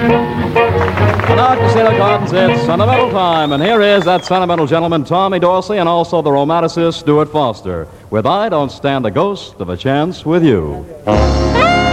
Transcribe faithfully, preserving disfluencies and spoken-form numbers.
And now Casino Gardens, it's sentimental time, and here is that sentimental gentleman, Tommy Dorsey, and also the romanticist, Stuart Foster, with I Don't Stand a Ghost of a Chance with You.